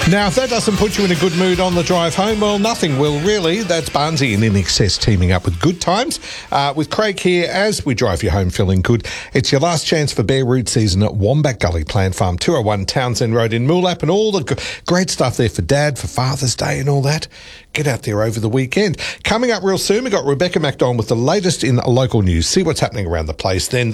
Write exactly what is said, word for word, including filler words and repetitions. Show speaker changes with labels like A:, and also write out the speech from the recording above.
A: Now, if that doesn't put you in a good mood on the drive home, well, nothing will really. That's Barnesy and In Excess teaming up with Good Times. Uh, with Craig here as we drive you home feeling good. It's your last chance for bare root season at Wombat Gully Plant Farm, two oh one Townsend Road in Moolap, and all the g- great stuff there for Dad, for Father's Day and all that. Get out there over the weekend. Coming up real soon, we've got Rebecca MacDonald with the latest in local news. See what's happening around the place then.